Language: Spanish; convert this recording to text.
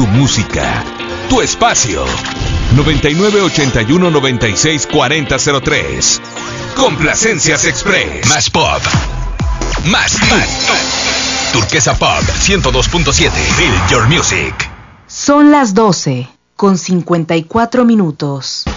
tu música, tu espacio. 9981964003. Complacencias Express. Más pop. Más tú. Turquesa Pop 102.7. Feel your music. Son las 12:54.